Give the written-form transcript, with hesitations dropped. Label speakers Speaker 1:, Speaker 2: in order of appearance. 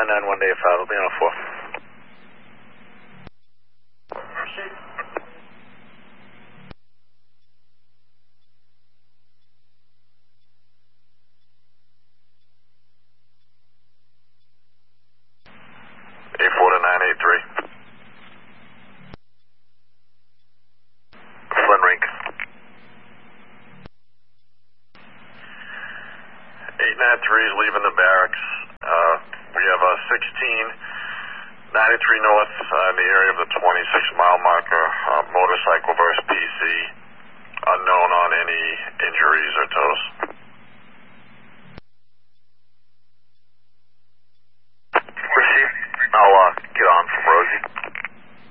Speaker 1: 991 day 5, will be on 4.
Speaker 2: Proceed.
Speaker 3: A4 to 983. Front rink. 893 is leaving the barracks. We have a 1693 north in the area of the 26-mile marker, motorcycle